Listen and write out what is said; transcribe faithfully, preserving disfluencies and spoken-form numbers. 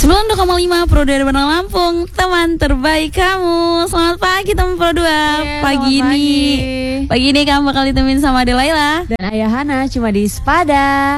sembilan puluh dua koma lima Pro dua Bandung Lampung, teman terbaik kamu. Selamat pagi teman Pro dua. Yeah, pagi ini pagi. Pagi ini kamu bakal ditemenin sama Ade Laila Dan Ayah Hana cuma di Sepada.